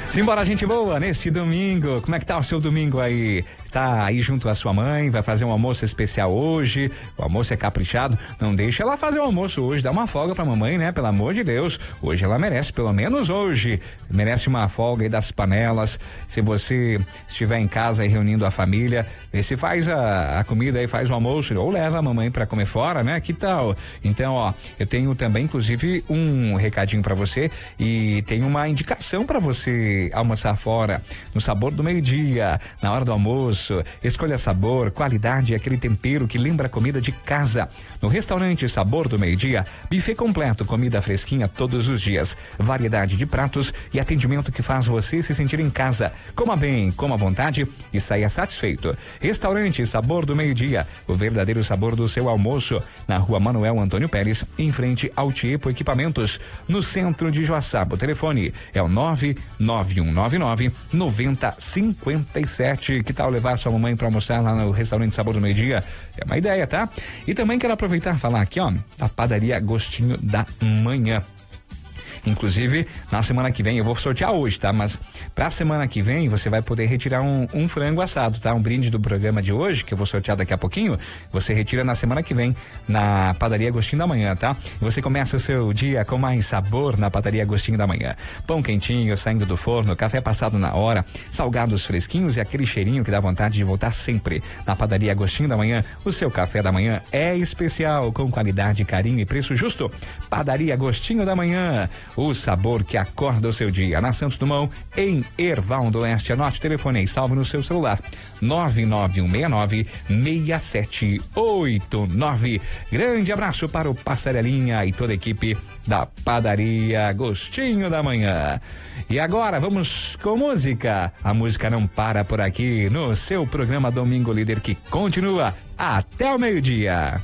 Simbora, gente boa, nesse domingo. Como é que tá o seu domingo aí? Tá aí junto à sua mãe, vai fazer um almoço especial hoje, o almoço é caprichado, não deixa ela fazer o almoço hoje, dá uma folga pra mamãe, né? Pelo amor de Deus, hoje ela merece, pelo menos hoje, merece uma folga aí das panelas. Se você estiver em casa aí reunindo a família, vê se faz a comida aí, faz o almoço, ou leva a mamãe pra comer fora, né? Que tal? Então, ó, eu tenho também, inclusive, um recadinho pra você e tem uma indicação pra você almoçar fora, no Sabor do Meio-Dia, na hora do almoço. Escolha sabor, qualidade e aquele tempero que lembra a comida de casa. No restaurante Sabor do Meio-Dia, buffet completo, comida fresquinha todos os dias, variedade de pratos e atendimento que faz você se sentir em casa. Coma bem, coma à vontade e saia satisfeito. Restaurante Sabor do Meio-Dia, o verdadeiro sabor do seu almoço, na Rua Manuel Antônio Pérez, em frente ao Tiepo Equipamentos, no centro de Joaçaba. O telefone é o 99199-9057. Que tal levar sua mamãe para almoçar lá no restaurante Sabor do Meio-Dia? É uma ideia, tá? E também quero aproveitar e falar aqui, ó, da padaria Gostinho da Manhã. Inclusive, na semana que vem, eu vou sortear hoje, tá? Mas pra semana que vem, você vai poder retirar um frango assado, tá? Um brinde do programa de hoje, que eu vou sortear daqui a pouquinho, você retira na semana que vem, na padaria Agostinho da Manhã, tá? E você começa o seu dia com mais sabor na padaria Agostinho da Manhã. Pão quentinho, saindo do forno, café passado na hora, salgados fresquinhos e aquele cheirinho que dá vontade de voltar sempre. Na padaria Agostinho da Manhã, o seu café da manhã é especial, com qualidade, carinho e preço justo. Padaria Agostinho da Manhã, o sabor que acorda o seu dia. Na Santos Dumont, em Erval do Oeste. Anote o telefone e salve no seu celular. 99169-6789. Grande abraço para o Passarelinha e toda a equipe da padaria Gostinho da Manhã. E agora vamos com música. A música não para por aqui no seu programa Domingo Líder, que continua até o meio-dia.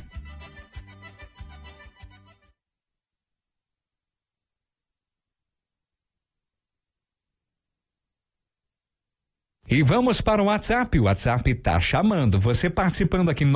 E vamos para o WhatsApp. O WhatsApp tá chamando. Você participando aqui,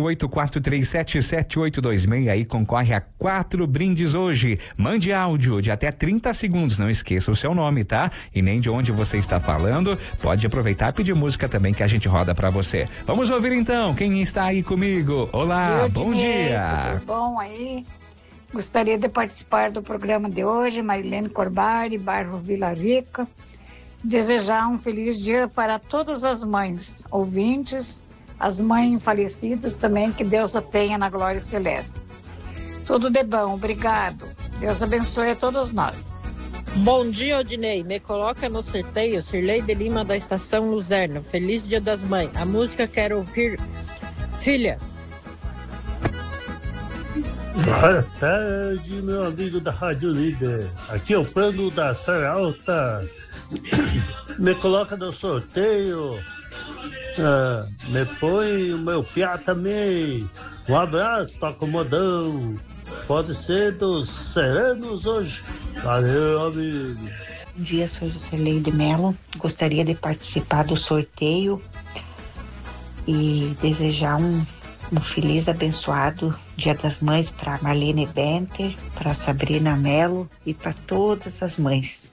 984377826, aí concorre a 4 brindes hoje. Mande áudio de até 30 segundos. Não esqueça o seu nome, tá? E nem de onde você está falando. Pode aproveitar e pedir música também que a gente roda para você. Vamos ouvir então quem está aí comigo. Olá, bom dia. Tudo bom aí? Gostaria de participar do programa de hoje. Marilene Corbari, bairro Vila Rica. Desejar um feliz dia para todas as mães, ouvintes, as mães falecidas também, que Deus a tenha na glória celeste. Tudo de bom, obrigado. Deus abençoe a todos nós. Bom dia, Odinei. Me coloca no sorteio, Cirlei de Lima da Estação Luzerna. Feliz Dia das Mães. A música quero ouvir, filha. Boa tarde, meu amigo da Rádio Líder. Aqui é o Pano da Serra Alta. Me coloca no sorteio. Me põe o meu piá também. Um abraço para Comodão. Pode ser dos Seranos hoje. Valeu, amigo. Bom dia, sou Jocelyn Melo. Gostaria de participar do sorteio e desejar um feliz, abençoado Dia das Mães para Marlene Benter, para Sabrina Melo e para todas as mães.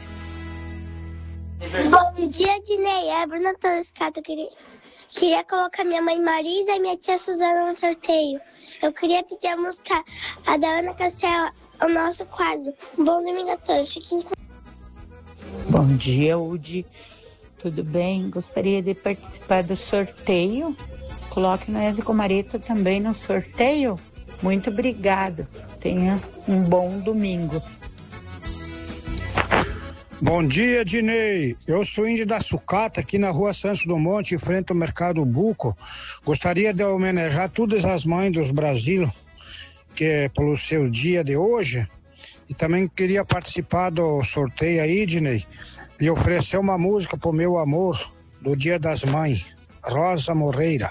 Bom dia, Dinei. É a Bruna Tolescato. Queria colocar minha mãe Marisa e minha tia Suzana no sorteio. Eu queria pedir a música, a da Ana Castela, o nosso quadro. Bom domingo a todos. Fiquem com... Bom dia, Udi. Tudo bem? Gostaria de participar do sorteio. Coloque no Ezio Comareta também no sorteio. Muito obrigado. Tenha um bom domingo. Bom dia, Dinei. Eu sou índio da Sucata, aqui na Rua Santos do Monte, em frente ao Mercado Buco. Gostaria de homenagear todas as mães dos Brasil, que é pelo seu dia de hoje. E também queria participar do sorteio aí, Dinei, e oferecer uma música pro meu amor do Dia das Mães, Rosa Moreira.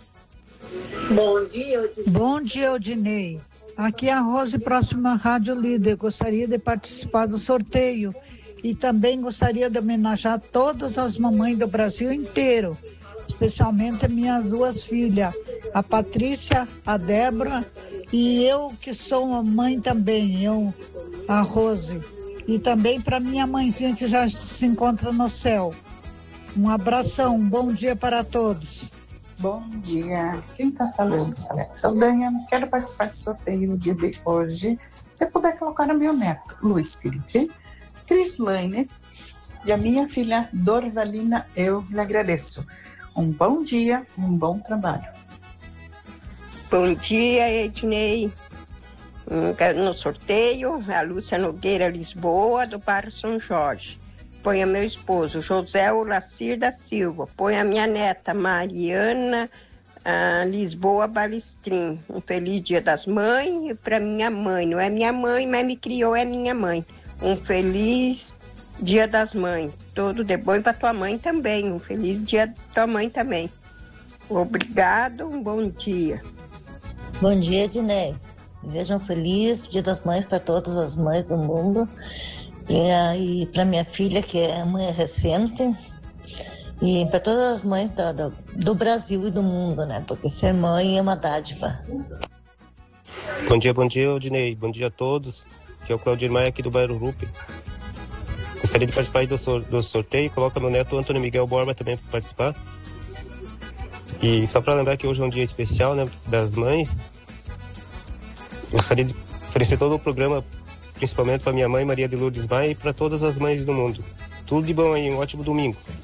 Bom dia, Odinei. Aqui é a Rose, próxima Rádio Líder. Gostaria de participar do sorteio e também gostaria de homenagear todas as mamães do Brasil inteiro, especialmente minhas 2 filhas, a Patrícia, a Débora e eu, que sou uma mãe também, a Rose. E também para minha mãezinha que já se encontra no céu. Um abração, um bom dia para todos. Bom dia, quem está falando? Alex Saldanha, quero participar do sorteio no dia de hoje. Se puder colocar o meu neto, Luiz Felipe, Crislaine e a minha filha Dorvalina, eu lhe agradeço. Um bom dia, um bom trabalho. Bom dia, Ednei. No sorteio, a Lúcia Nogueira Lisboa, do bairro São Jorge. Põe a meu esposo, José Olacir da Silva. Põe a minha neta, Mariana Lisboa Balestrin. Um feliz Dia das Mães. E para minha mãe, não é minha mãe, mas me criou, é minha mãe. Um feliz Dia das Mães. Tudo de bom para tua mãe também. Um feliz dia da tua mãe também. Obrigado, um bom dia. Bom dia, Ednei. Desejo um feliz Dia das Mães para todas as mães do mundo. E para minha filha, que é mãe recente. E para todas as mães do Brasil e do mundo, né? Porque ser mãe é uma dádiva. Bom dia, Odinei. Bom dia a todos. Aqui é o Claudio Maia, aqui do bairro Rupe. Gostaria de participar do sorteio. Coloca meu neto Antônio Miguel Borba também para participar. E só para lembrar que hoje é um dia especial, né, das mães. Gostaria de oferecer todo o programa, principalmente para minha mãe, Maria de Lourdes Maia, e para todas as mães do mundo. Tudo de bom aí, um ótimo domingo.